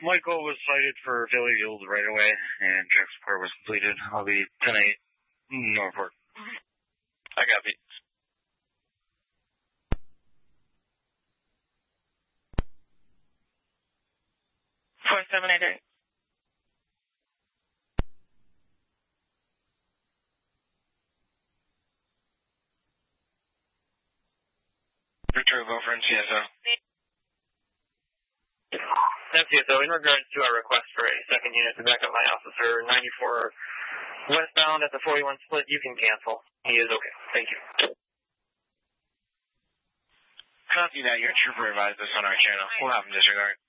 Michael was cited for failure to yield right away, and check support was completed. I'll be 10-8, Norfolk. I copy. Victor Evo for NCSO. NCSO, in regards to our request for a second unit to back up my officer, 94 westbound at the 41 split, you can cancel. He is okay. Thank you. Copy that. Your trooper advised us on our channel. We'll have him disregard.